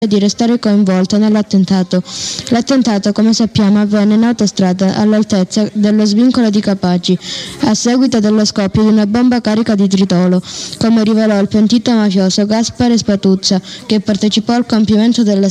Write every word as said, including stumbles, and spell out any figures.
di restare coinvolta nell'attentato. L'attentato, come sappiamo, avvenne in autostrada all'altezza dello svincolo di Capaci, a seguito dello scoppio di una bomba carica di tritolo, come rivelò il pentito mafioso Gaspare Spatuzza, che partecipò al compimento della